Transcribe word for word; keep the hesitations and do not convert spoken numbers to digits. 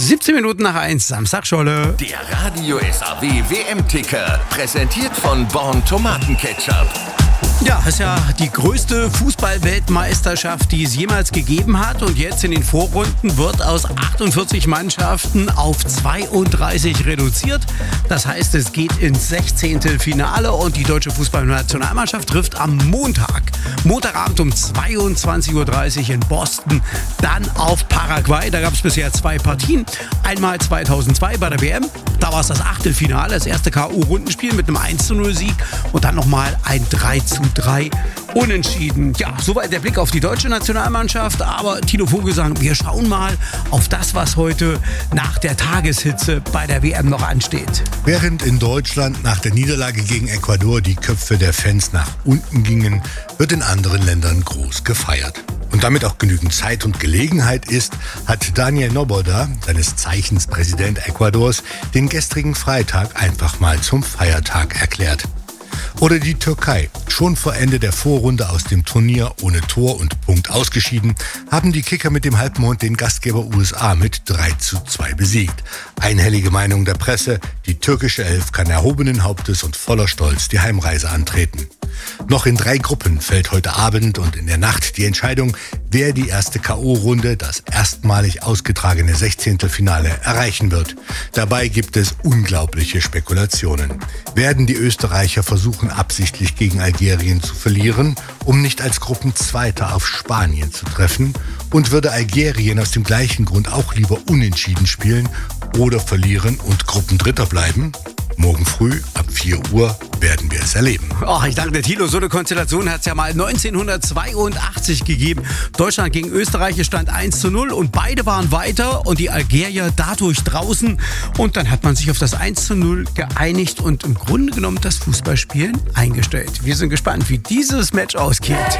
siebzehn Minuten nach eins, Samstag Scholle. Der Radio S A W W M-Ticker, präsentiert von Born Tomatenketchup. Ja, das ist ja die größte Fußball-Weltmeisterschaft, die es jemals gegeben hat. Und jetzt in den Vorrunden wird aus achtundvierzig Mannschaften auf zweiunddreißig reduziert. Das heißt, es geht ins sechzehnte Finale und die deutsche Fußballnationalmannschaft trifft am Montag, Montagabend um zweiundzwanzig Uhr dreißig in Boston, dann auf Paraguay. Da gab es bisher zwei Partien. Einmal zweitausendzwei bei der W M, da war es das Achtelfinale, das erste K O-Rundenspiel mit einem eins zu null Sieg und dann nochmal ein drei zu drei Unentschieden. Ja, soweit der Blick auf die deutsche Nationalmannschaft. Aber Tino Vogelsang, wir schauen mal auf das, was heute nach der Tageshitze bei der W M noch ansteht. Während in Deutschland nach der Niederlage gegen Ecuador die Köpfe der Fans nach unten gingen, wird in anderen Ländern groß gefeiert. Und damit auch genügend Zeit und Gelegenheit ist, hat Daniel Noboda, seines Zeichens Präsident Ecuadors, den gestrigen Freitag einfach mal zum Feiertag erklärt. Oder die Türkei. Schon vor Ende der Vorrunde aus dem Turnier ohne Tor und Punkt ausgeschieden, haben die Kicker mit dem Halbmond den Gastgeber U S A mit drei zu zwei besiegt. Einhellige Meinung der Presse, die türkische Elf kann erhobenen Hauptes und voller Stolz die Heimreise antreten. Noch in drei Gruppen fällt heute Abend und in der Nacht die Entscheidung, wer die erste K O-Runde, das erstmalig ausgetragene sechzehnte Finale, erreichen wird. Dabei gibt es unglaubliche Spekulationen. Werden die Österreicher versuchen, absichtlich gegen Algerien zu verlieren, um nicht als Gruppenzweiter auf Spanien zu treffen? Und würde Algerien aus dem gleichen Grund auch lieber unentschieden spielen oder verlieren und Gruppendritter bleiben? Morgen früh ab vier Uhr werden wir es erleben. Oh, ich danke dir, Thilo. So eine Konstellation hat es ja mal neunzehnhundertzweiundachtzig gegeben. Deutschland gegen Österreich stand eins zu null und beide waren weiter und die Algerier dadurch draußen. Und dann hat man sich auf das eins zu null geeinigt und im Grunde genommen das Fußballspielen eingestellt. Wir sind gespannt, wie dieses Match ausgeht.